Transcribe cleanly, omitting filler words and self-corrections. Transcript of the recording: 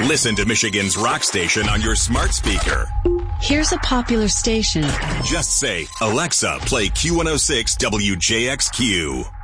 Listen to Michigan's rock station on your smart speaker. Here's a popular station. Just say, Alexa, play Q106 WJXQ.